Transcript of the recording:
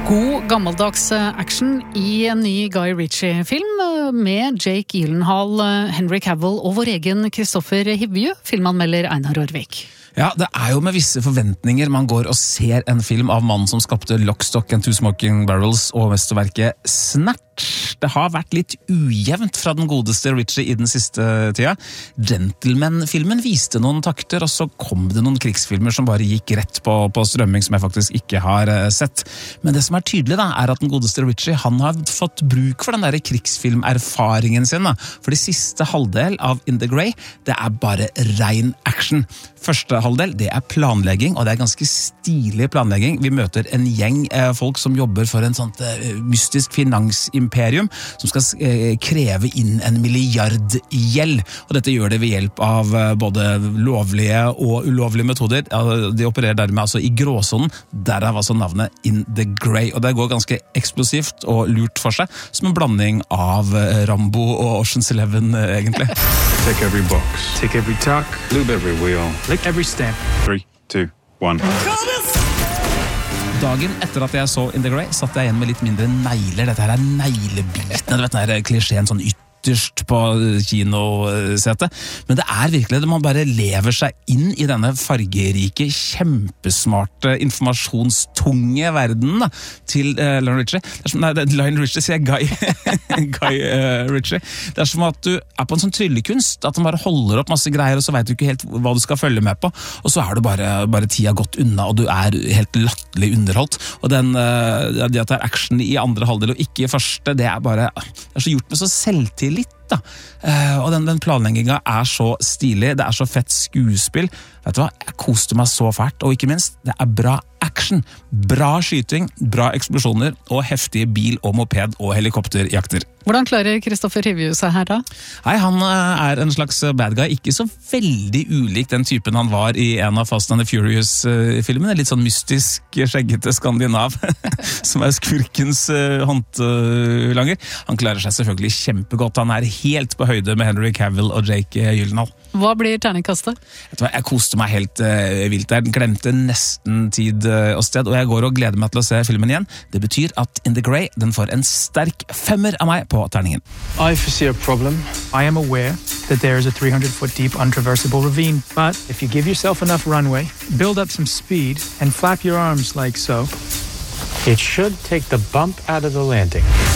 God gammeldags action I en ny Guy Ritchie-film med Jake Gyllenhaal, Henry Cavill og vår egen Kristoffer Hivju, filmanmelder Einar Rørvik. Ja, det jo med visse forventninger man går og ser en film av mannen som skapte Lock, Stock and Two Smoking Barrels og mesterverket Snatch. Det har vært litt ujevnt fra den godeste Ritchie I den siste tida. Gentleman-filmen viste noen takter, og så kom det noen krigsfilmer som bare gikk rett på strømming som jeg faktisk ikke har sett. Men det som tydelig da, at den godeste Ritchie, han har fått bruk for den der krigsfilmerfaringen sin. Da. For de siste halvdel av In the Grey, det bare ren action. Første halvdel, det planlegging, og det ganske stilig planlegging. Vi møter en gjeng folk som jobber for en sånt mystisk finansimperium som skal kreve inn 1 milliard gjeld. Og dette gjør det ved hjelp av både lovlige og ulovlige metoder. De opererer dermed altså I gråsonen, derav altså navnet In the Grey. Og det går ganske eksplosivt og lurt for seg, som en blanding av Rambo og Ocean's 11 egentlig. Take every box. Take every tack. Lube every wheel. Lick every stamp. 3, 2, 1. Dagen etter at jeg så In the Grey, satt jeg igjen med litt mindre negler. Dette her neglebitene, du vet den her klisjeen sånn ytterst på kinosetet. Men det virkelig, man bare lever seg inn I denne fargerike, kjempesmarte, informasjonstunge verdenen da, til Lionel Richie. Lionel Richie sier Guy, Guy Ritchie. Det som at du på en sånn tryllekunst, at man bare holder opp masse greier, og så vet du ikke helt hva du skal følge med på, og så du bare tida gått unna, og du helt latterlig underholdt. Og det at det action I andre halvdel og ikke I første, det bare, det så gjort med så selvtillit da. Og den planlegginga så stilig, det så fett skuespill. Vet du hva, jeg koste meg så fælt, og ikke minst, det bra action, bra skyting, bra eksplosjoner og heftige bil- og moped- og helikopterjakter. Hvordan klarer Kristoffer Hivju seg her da? Nei, han en slags bad guy, ikke så veldig ulik den typen han var I en av Fast and the Furious-filmene, litt sånn mystisk, skjeggete skandinav, som skurkens håndlanger. Han klarer seg selvfølgelig kjempegodt, han helt på høyde med Henry Cavill og Jake Gyllenhaal. Hva blir terningkastet? Jeg koste meg helt vilt der, den glemte nesten tid og sted, og jeg går og gleder meg til å se filmen igjen. Det betyr at In the Grey, den får en sterk 5 av meg på terningen. I foresee a problem. I am aware that there is a 300-foot deep untraversable ravine, but if you give yourself enough runway, build up some speed, and flap your arms like so, it should take the bump out of the landing.